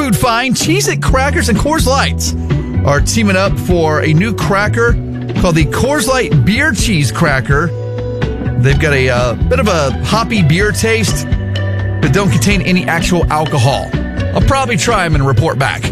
food find, Cheez-It crackers and Coors Lights are teaming up for a new cracker called the Coors Light Beer Cheese Cracker. They've got a bit of a hoppy beer taste, but don't contain any actual alcohol. I'll probably try them and report back.